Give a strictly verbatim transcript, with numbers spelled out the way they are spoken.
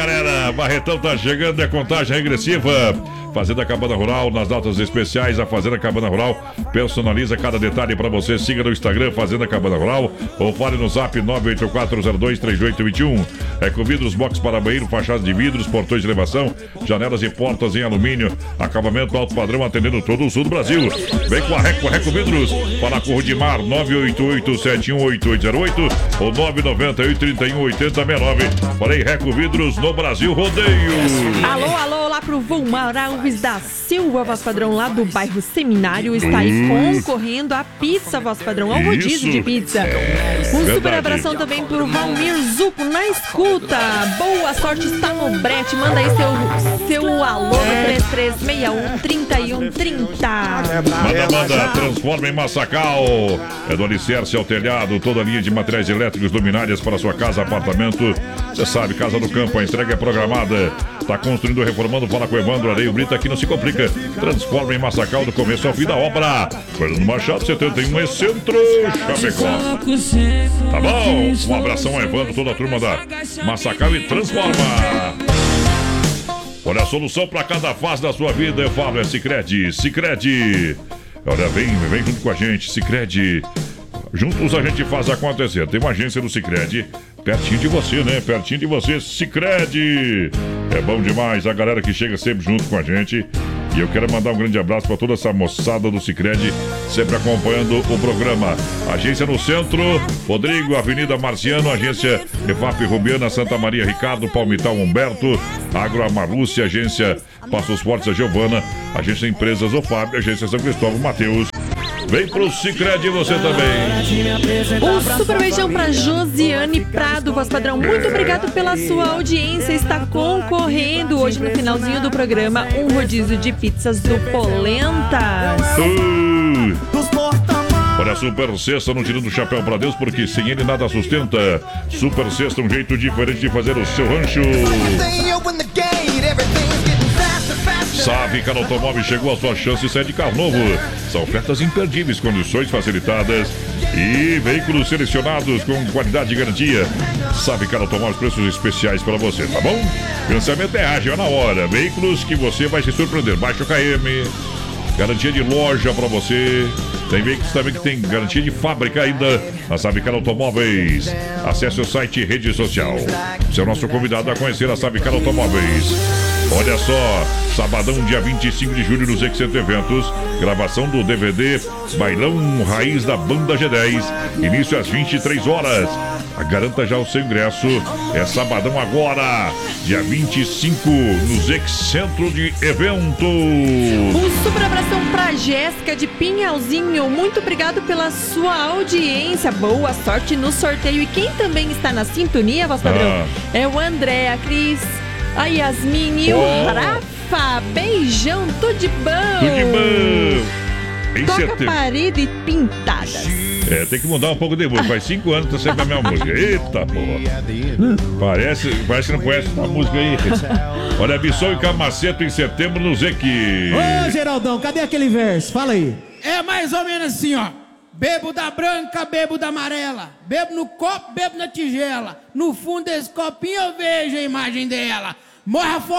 Galera, Barretão tá chegando, é contagem regressiva. Fazenda Cabana Rural, nas datas especiais, a Fazenda Cabana Rural personaliza cada detalhe para você. Siga no Instagram Fazenda Cabana Rural ou fale no zap nove oito quatro zero dois três oito dois um. Ecovidros, box para banheiro, fachadas de vidros, portões de elevação, janelas e portas em alumínio, acabamento alto padrão, atendendo todo o sul do Brasil. Vem com a Reco, Reco Vidros, fala com o Rudimar, nove oito oito sete um oito oito zero oito ou nove nove oito, três um oito zero seis nove. Falei Reco Vidros no Brasil Rodeio. Alô, alô, lá pro Vulmar Alves da Silva, voz padrão, lá do bairro Seminário, está aí concorrendo a pizza, voz padrão, ao rodízio de pizza. Um super verdade. Abração também pro Valmir Zupo na escuta. Boa sorte, está no brete. Manda aí seu, seu alô no três três seis um, três um três zero. Manda, manda, transforma em Massacal. É do alicerce ao telhado, toda a linha de materiais elétricos, luminárias para sua casa, apartamento. Você sabe, casa do campo, a entrega é programada. Tá construindo, reformando, fala com o Evandro Areio Brito, aqui não se complica. Transforma em Massacal do começo ao fim da obra. Fernando Machado, setenta e um, é Centro Chapecó. Tá bom? Um abração ao Evandro, toda a turma da Massacal e transforma. Olha, a solução para cada fase da sua vida, eu falo, é Sicredi. Sicredi. Olha, vem, vem junto com a gente, Sicredi. Juntos a gente faz acontecer. Tem uma agência do Sicredi pertinho de você, né? Pertinho de você, Sicredi. É bom demais, a galera que chega sempre junto com a gente. E eu quero mandar um grande abraço para toda essa moçada do Sicredi, sempre acompanhando o programa. Agência no centro, Rodrigo, Avenida Marciano, agência EFAP Rubiana, Santa Maria Ricardo, Palmital Humberto, Agro Amarúcia, agência Passos Fortes, a Giovana, agência Empresas OFAB, agência São Cristóvão Mateus. Vem pro Sicredi você também. Um super beijão pra Josiane Prado, voz padrão. Muito obrigado pela sua audiência. Está concorrendo hoje no finalzinho do programa um rodízio de pizzas do Polentas. Uh. Olha, Super Sexta, não tirando o chapéu pra Deus, porque sem ele nada sustenta. Super Sexta, um jeito diferente de fazer o seu rancho. Sabe, cada automóvel chegou a sua chance de sair de carro novo. São ofertas imperdíveis, condições facilitadas e veículos selecionados com qualidade e garantia. Sabe, cada automóvel, preços especiais para você, tá bom? Financiamento é ágil, é na hora. Veículos que você vai se surpreender. Baixa o K M, garantia de loja para você. Tem veículos também que tem garantia de fábrica ainda. Na Savicar Automóveis. Acesse o site e rede social. Você é o nosso convidado a conhecer a Savicar Automóveis. Olha só, sabadão, dia vinte e cinco de julho, nos Excento Eventos, gravação do D V D Bailão Raiz da Banda G dez, início às vinte e três horas. Garanta já o seu ingresso, é sabadão agora, dia vinte e cinco, nos Excentro de Eventos. Um super abração pra Jéssica de Pinhalzinho, muito obrigado pela sua audiência, boa sorte no sorteio. E quem também está na sintonia, voz padrão, ah. é o André, a Cris, a Yasmin e oh. o Rafa. Beijão, tudo de bom. Tudo de bom. Em Toca setembro. Parede pintadas. É, tem que mudar um pouco de música. Faz cinco anos que tá sempre a mesma música. Eita, porra. Parece, parece que não conhece a música aí. Olha, Bissol e Camaceto em setembro no Zequi. Ô, Geraldão, cadê aquele verso? Fala aí. É mais ou menos assim, ó. Bebo da branca, bebo da amarela. Bebo no copo, bebo na tigela. No fundo desse copinho eu vejo a imagem dela. Morra fora.